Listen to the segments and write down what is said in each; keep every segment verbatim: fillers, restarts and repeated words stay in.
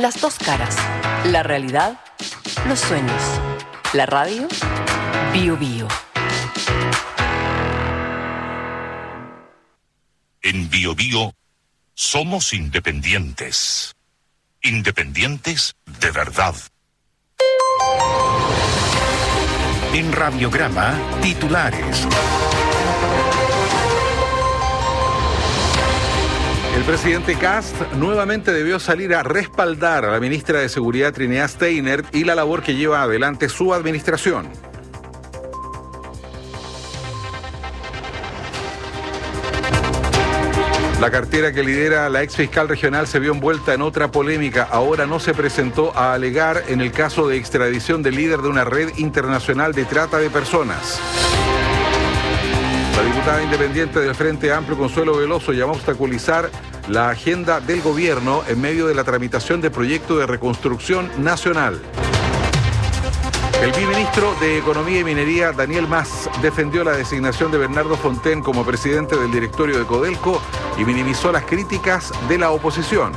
las dos caras. La realidad, los sueños. La radio, Bio Bio. En Bio Bio somos independientes. Independientes de verdad. En Radiograma, titulares. El presidente Kast nuevamente debió salir a respaldar a la ministra de Seguridad Trinidad Steiner y la labor que lleva adelante su administración. La cartera que lidera la ex fiscal regional se vio envuelta en otra polémica. Ahora no se presentó a alegar en el caso de extradición del líder de una red internacional de trata de personas. La diputada independiente del Frente Amplio, Consuelo Veloso, llamó a obstaculizar la agenda del gobierno en medio de la tramitación del proyecto de reconstrucción nacional. El viceministro de Economía y Minería, Daniel Mas, defendió la designación de Bernardo Fontaine como presidente del directorio de Codelco y minimizó las críticas de la oposición.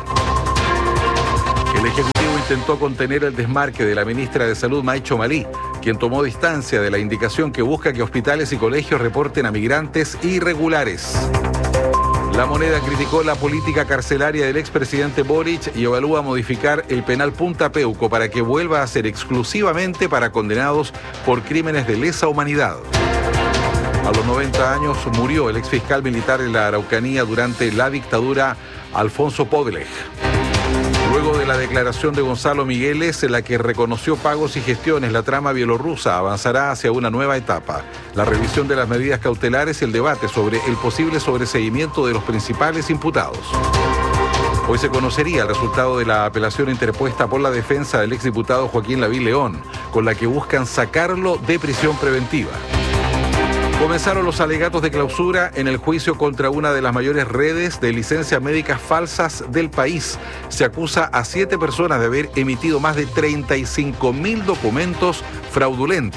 El Ejecutivo intentó contener el desmarque de la ministra de Salud, Maicho Malí, quien tomó distancia de la indicación que busca que hospitales y colegios reporten a migrantes irregulares. La Moneda criticó la política carcelaria del expresidente Boric y evalúa modificar el penal Punta Peuco para que vuelva a ser exclusivamente para condenados por crímenes de lesa humanidad. A los noventa años murió el exfiscal militar en la Araucanía durante la dictadura Alfonso Podleg. Luego de la declaración de Gonzalo Migueles, en la que reconoció pagos y gestiones, la trama bielorrusa avanzará hacia una nueva etapa. La revisión de las medidas cautelares y el debate sobre el posible sobreseguimiento de los principales imputados. Hoy se conocería el resultado de la apelación interpuesta por la defensa del exdiputado Joaquín Lavín León, con la que buscan sacarlo de prisión preventiva. Comenzaron los alegatos de clausura en el juicio contra una de las mayores redes de licencias médicas falsas del país. Se acusa a siete personas de haber emitido más de treinta y cinco mil documentos fraudulentos.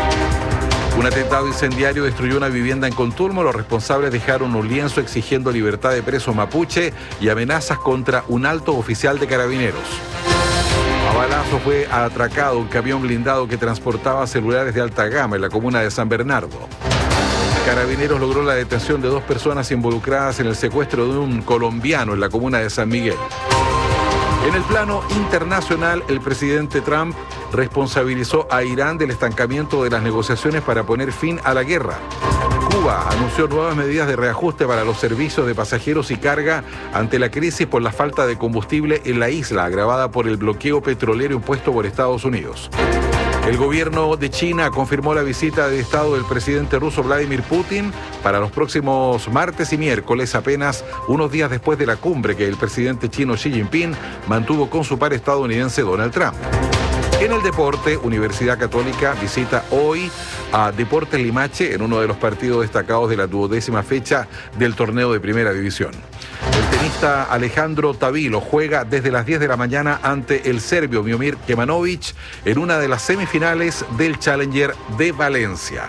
Un atentado incendiario destruyó una vivienda en Contulmo. Los responsables dejaron un lienzo exigiendo libertad de presos mapuche y amenazas contra un alto oficial de carabineros. A balazo fue atracado un camión blindado que transportaba celulares de alta gama en la comuna de San Bernardo. Carabineros logró la detención de dos personas involucradas en el secuestro de un colombiano en la comuna de San Miguel. En el plano internacional, el presidente Trump responsabilizó a Irán del estancamiento de las negociaciones para poner fin a la guerra. Cuba anunció nuevas medidas de reajuste para los servicios de pasajeros y carga ante la crisis por la falta de combustible en la isla, agravada por el bloqueo petrolero impuesto por Estados Unidos. El gobierno de China confirmó la visita de Estado del presidente ruso Vladimir Putin para los próximos martes y miércoles, apenas unos días después de la cumbre que el presidente chino Xi Jinping mantuvo con su par estadounidense Donald Trump. En el deporte, Universidad Católica visita hoy a Deportes Limache en uno de los partidos destacados de la duodécima fecha del torneo de Primera División. El tenista Alejandro Tavilo juega desde las diez de la mañana ante el serbio Miomir Kemanovic en una de las semifinales del Challenger de Valencia.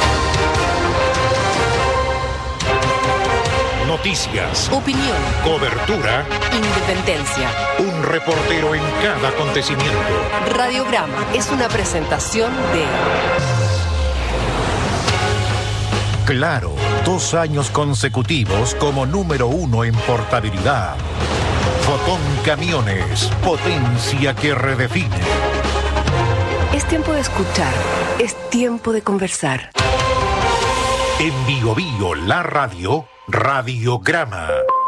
Noticias, Opinión, cobertura, independencia. un reportero en cada acontecimiento. Radiograma es una presentación de Claro, dos años consecutivos como número uno en portabilidad. Fotón Camiones, potencia que redefine. Es tiempo de escuchar, es tiempo de conversar. En Bio Bio, la radio, Radiograma.